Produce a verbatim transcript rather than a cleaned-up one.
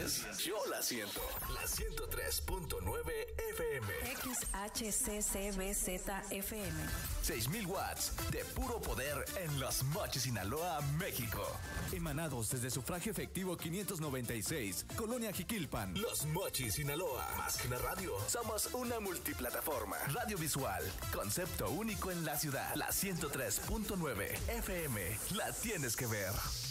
sientes, yo la siento. La ciento tres punto nueve F M. X H C C B Z F M. seis mil watts de puro poder en Los Mochis, Sinaloa, México. Emanados desde sufragio efectivo quinientos noventa y seis, Colonia Jiquilpan. Los Mochis, Sinaloa. Más que una radio, somos una multiplataforma. Radio visual, concepto único en la ciudad. La ciento tres punto nueve F M. La tienes que ver.